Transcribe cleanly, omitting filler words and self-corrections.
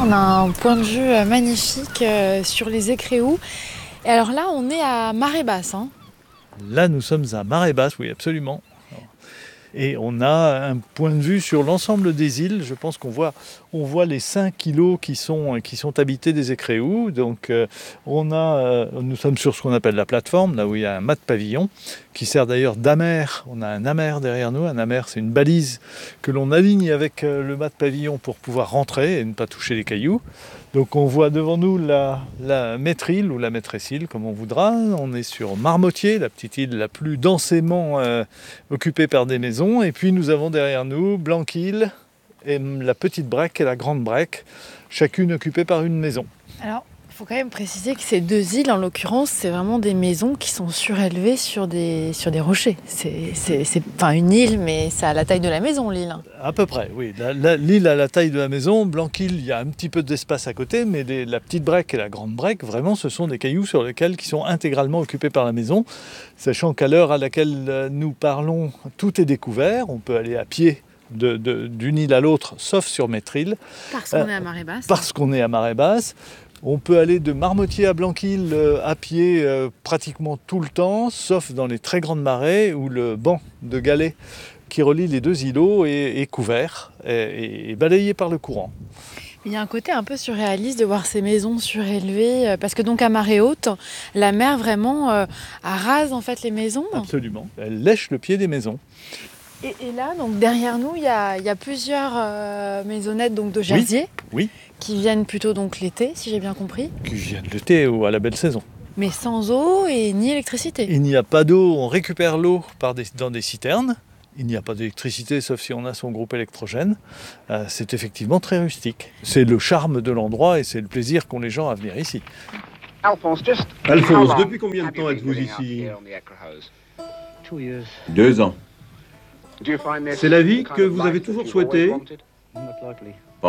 On a un point de vue magnifique sur les Écréous. Et alors là, on est à marée basse. Là, nous sommes à marée basse, oui, absolument. Et on a un point de vue sur l'ensemble des îles. Je pense qu'on voit les 5 îlots qui sont habités des Écréous. Donc nous sommes sur ce qu'on appelle la plateforme, là où il y a un mât de pavillon, qui sert d'ailleurs d'amer. On a un amer derrière nous. Un amer, c'est une balise que l'on aligne avec le mât de pavillon pour pouvoir rentrer et ne pas toucher les cailloux. Donc on voit devant nous la maître-île ou la maîtresse-île, comme on voudra. On est sur Marmotier, la petite île la plus densément occupée par des maisons. Et puis nous avons derrière nous Blanquille et la petite Brec et la grande Brec, chacune occupée par une maison. Alors, il faut quand même préciser que ces deux îles, en l'occurrence, c'est vraiment des maisons qui sont surélevées sur des rochers. C'est une île, mais ça a la taille de la maison, l'île. À peu près, oui. L'île a la taille de la maison. Blanquille, il y a un petit peu d'espace à côté, mais la petite Brec et la grande Brec, vraiment, ce sont des cailloux sur lesquels qui sont intégralement occupés par la maison. Sachant qu'à l'heure à laquelle nous parlons, tout est découvert. On peut aller à pied d'une île à l'autre, sauf sur Maître-Île. Parce qu'on est à marée basse. Parce qu'on est à marée basse. On peut aller de Marmotier à Blanquille à pied pratiquement tout le temps, sauf dans les très grandes marées où le banc de galets qui relie les deux îlots est couvert et balayé par le courant. Il y a un côté un peu surréaliste de voir ces maisons surélevées, parce que donc à marée haute, la mer vraiment arrase en fait les maisons. Absolument, elle lèche le pied des maisons. Et là, donc derrière nous, il y a plusieurs maisonnettes donc de jasiers. Oui. Qui viennent plutôt donc l'été, si j'ai bien compris. Qui viennent l'été ou à la belle saison. Mais sans eau et ni électricité. Il n'y a pas d'eau, on récupère l'eau dans des citernes. Il n'y a pas d'électricité sauf si on a son groupe électrogène. C'est effectivement très rustique. C'est le charme de l'endroit et c'est le plaisir qu'ont les gens à venir ici. Alphonse, depuis combien de temps êtes-vous ici? 2 ans. C'est la vie que vous avez toujours souhaitée?